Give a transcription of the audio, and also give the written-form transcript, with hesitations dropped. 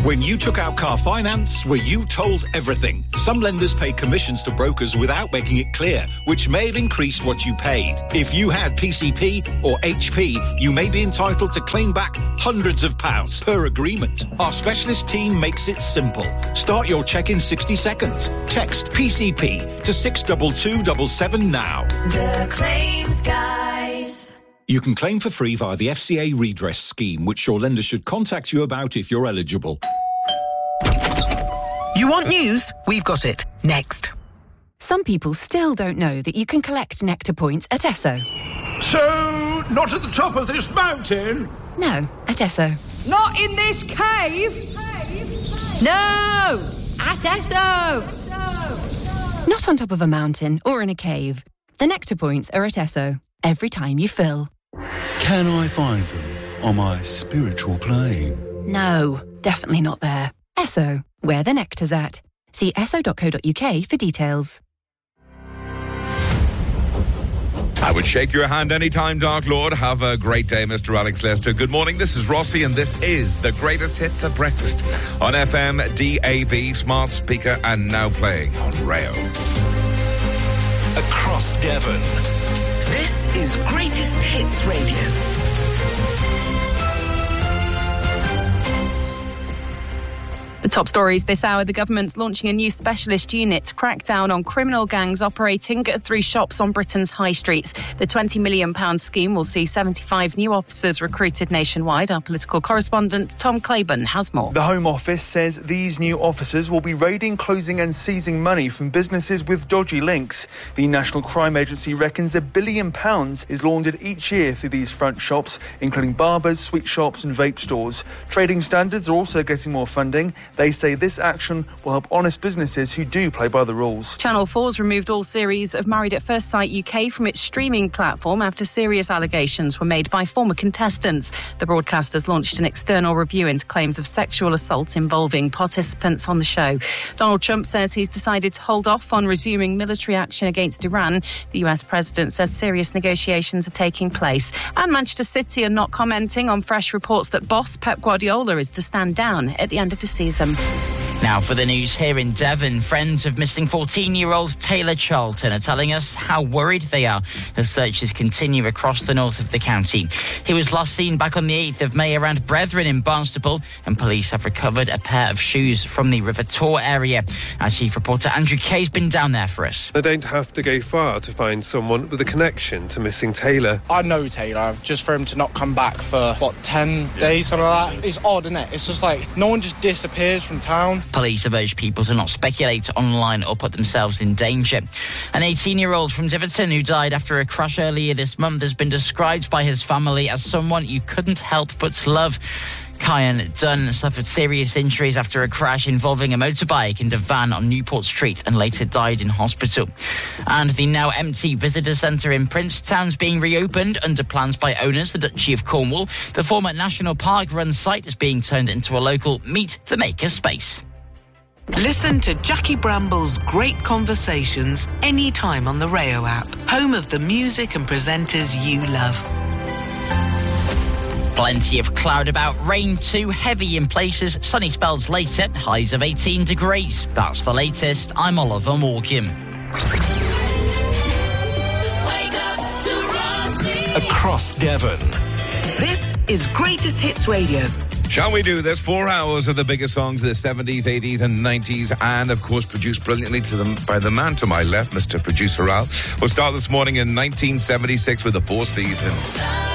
When you took out car finance, were you told everything? Some lenders pay commissions to brokers without making it clear, which may have increased what you paid. If you had PCP or HP, you may be entitled to claim back hundreds of pounds per agreement. Our specialist team makes it simple. Start your check in 60 seconds. Text PCP to 62277 now. The Claims Guys. You can claim for free via the FCA redress scheme, which your lender should contact you about if you're eligible. You want news? We've got it. Next. Some people still don't know that you can collect Nectar points at Esso. So, not at the top of this mountain? No, at Esso. Not in this cave? No! At Esso! Not on top of a mountain or in a cave. The Nectar points are at Esso. Every time you fill. Can I find them on my spiritual plane? No, definitely not there. Esso, where the nectar's at. See esso.co.uk for details. I would shake your hand anytime, Dark Lord. Have a great day, Mr. Alex Lester. Good morning, this is Rossi, and this is the greatest hits at breakfast on FM, DAB, smart speaker, and now playing on Rayo. Across Devon. This is Greatest Hits Radio. The top stories this hour. The government's launching a new specialist unit to crack down on criminal gangs operating through shops on Britain's high streets. The £20 million scheme will see 75 new officers recruited nationwide. Our political correspondent Tom Claiborne has more. The Home Office says these new officers will be raiding, closing and seizing money from businesses with dodgy links. The National Crime Agency reckons £1 billion is laundered each year through these front shops, including barbers, sweet shops and vape stores. Trading standards are also getting more funding. They say this action will help honest businesses who do play by the rules. Channel 4's removed all series of Married at First Sight UK from its streaming platform after serious allegations were made by former contestants. The broadcasters launched an external review into claims of sexual assault involving participants on the show. Donald Trump says he's decided to hold off on resuming military action against Iran. The US president says serious negotiations are taking place. And Manchester City are not commenting on fresh reports that boss Pep Guardiola is to stand down at the end of the season. Now for the news here in Devon. Friends of missing 14-year-old Taylor Charlton are telling us how worried they are as searches continue across the north of the county. He was last seen back on the 8th of May around Brethren in Barnstaple, and police have recovered a pair of shoes from the River Tor area. Our chief reporter Andrew Kay's been down there for us. They don't have to go far to find someone with a connection to missing Taylor. I know Taylor, just for him to not come back for, 10 days, something like that. It's odd, isn't it? It's just like, no one just disappears from town. Police have urged people to not speculate online or put themselves in danger. An 18-year-old from Tiverton who died after a crash earlier this month has been described by his family as someone you couldn't help but love. Kyan Dunn suffered serious injuries after a crash involving a motorbike and a van on Newport Street and later died in hospital. And the now empty visitor centre in Princetown's being reopened under plans by owners, the Duchy of Cornwall. The former National Park run site is being turned into a local Meet the Maker space. Listen to Jackie Bramble's Great Conversations anytime on the Rayo app, home of the music and presenters you love. Plenty of cloud about, rain too, heavy in places, sunny spells later, highs of 18 degrees. That's the latest. I'm Oliver Morgan. Across Devon. This is Greatest Hits Radio. Shall we do this? 4 hours of the biggest songs of the 70s, 80s and 90s, and of course produced brilliantly by the man to my left, Mr. Producer Al. We'll start this morning in 1976 with the Four Seasons.